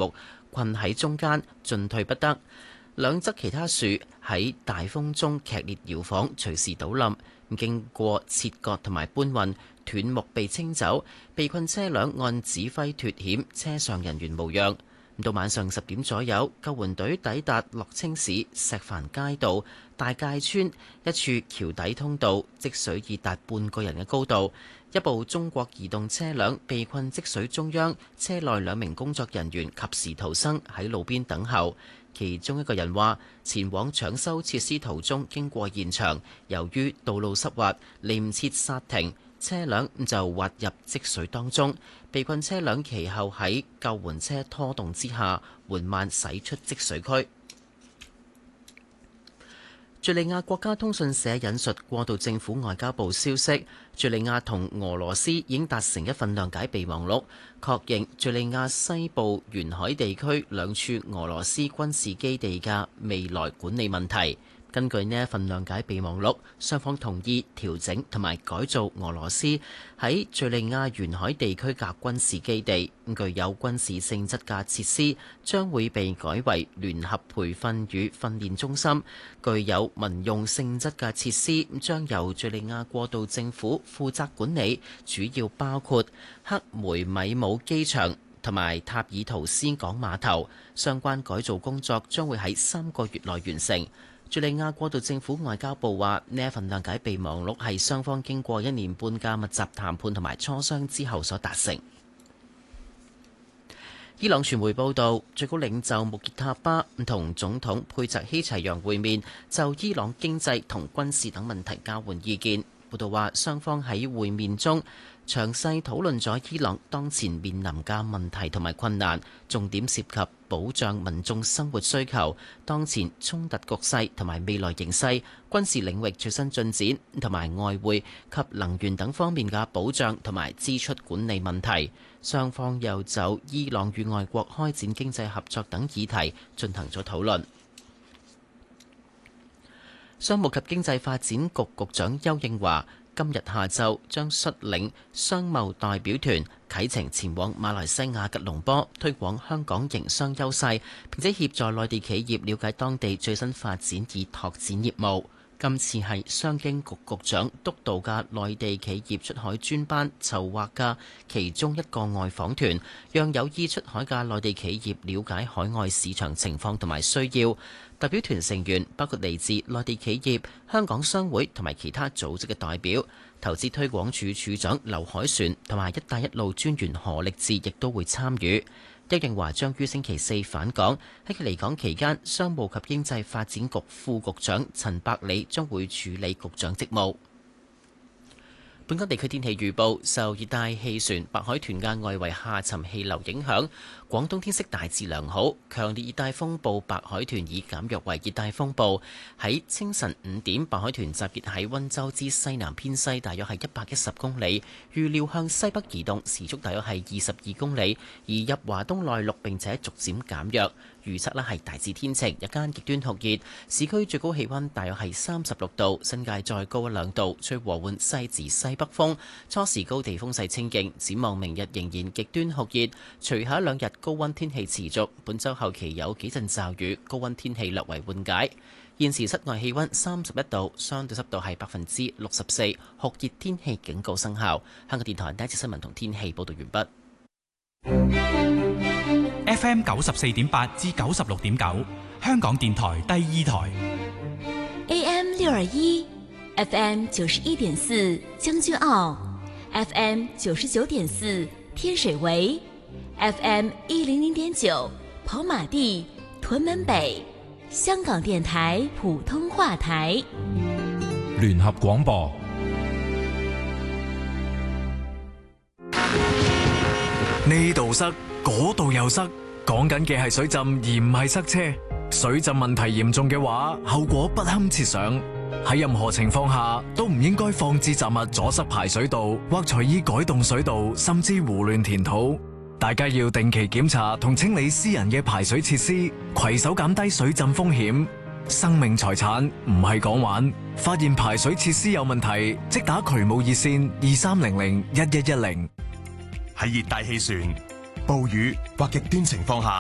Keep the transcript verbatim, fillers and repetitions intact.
木困喺中間，進退不得。兩側其他樹喺大風中劇烈搖晃，隨時倒冧。經過切割同埋搬運，斷木被清走，被困車輛按指揮脫險，車上人員無恙。到晚上十點左右，救援隊抵達樂清市石帆街道大界村一處橋底通道，積水已達半個人嘅高度。一部中國移動車輛被困積水中央，車內兩名工作人員及時逃生，喺路邊等候。其中一個人話：前往搶修設施途中經過現場，由於道路濕滑，嚟唔切剎停，車輛就滑入積水當中。被困車輛其後喺救援車拖動之下，緩慢駛出積水區。敘利亞國家通訊社引述過渡政府外交部消息，敘利亞同俄羅斯已經達成一份諒解備忘錄，確認敘利亞西部沿海地區兩處俄羅斯軍事基地嘅未來管理問題。根據呢一份諒解備忘錄，雙方同意調整同埋改造俄羅斯喺敘利亞沿海地區嘅軍事基地，具有軍事性質嘅設施將會被改為聯合培訓與訓練中心，具有民用性質嘅設施將由敘利亞過渡政府負責管理，主要包括克梅米姆機場同埋塔爾圖斯港碼頭。相關改造工作將會喺三個月內完成。敘利亞過渡政府外交部話：呢一份諒解備忘錄係雙方經過一年半嘅密集談判同埋磋商之後所達成。伊朗傳媒報道，最高領袖穆傑塔巴同總統佩澤希齊揚會面，就伊朗經濟同軍事等問題交換意見。報道話，雙方喺會面中詳細討論咗伊朗當前面臨嘅問題同埋困難，重點涉及保障民眾生活需求、當前衝突局勢同埋未來形勢、軍事領域最新進展同埋外匯及能源等方面嘅保障同埋支出管理問題。雙方又就伊朗與外國開展經濟合作等議題進行咗討論。商務及經濟發展局局長邱應華今日下晝將率領商貿代表團啟程前往馬來西亞吉隆坡，推廣香港營商優勢，並且協助內地企業了解當地最新發展以拓展業務。今次係商經局局長督導嘅內地企業出海專班籌劃嘅其中一個外訪團，讓有意出海嘅內地企業了解海外市場情況同埋需要。代表團成員包括嚟自內地企業、香港商會同埋其他組織嘅代表。投資推廣署署長劉海旋同埋一帶一路專員何力智亦都會參與。邱應華將於星期四返港，喺佢離港期間，商務及經濟發展局副局長陳百里將會處理局長職務。本港地區天氣預報，受熱帶氣旋白海豚嘅外圍下沉氣流影響，廣東天色大致良好。強烈熱帶風暴白海豚已減弱為熱帶風暴。喺清晨五點，白海豚集結喺溫州之西南偏西，大約係一百一十公里，預料向西北移動，時速大約係二十二公里，移入華東內陸並且逐漸減弱。預測呢係大致天晴，日間極端酷熱，市區最高氣溫大約係三十六度，新界再高一兩度，吹和緩西至西北風，初時高地風勢清勁。展望明日仍然極端酷熱，隨後一兩日高溫天氣持續，本週後期有幾陣驟雨，高溫天氣略為緩解。現時室外氣溫三十一度，相對濕度係百分之六十四，酷熱天氣警告生效。香港電台第一節新聞同天氣報道完畢。 F M 九十四點八至九十六點九，香港電台第二台。 A M 六二一，F M 九十一點四將軍澳 ，F M 九十九點四天水圍 ，F M 一零零點九跑馬地屯門北，香港電台普通話台。 聯合廣播。 呢度塞，嗰度又塞，講緊嘅係水浸而唔係塞車。水浸問題嚴重嘅話，後果不堪設想。喺任何情況下都唔應該放置雜物阻塞排水道，或隨意改動水道，甚至胡亂填土。大家要定期檢查同清理私人嘅排水設施，攜手減低水浸風險。生命財產唔係講玩，發現排水設施有問題，即打渠務熱線二三零零一一一零。 喺熱帶氣旋、暴雨或極端情況下，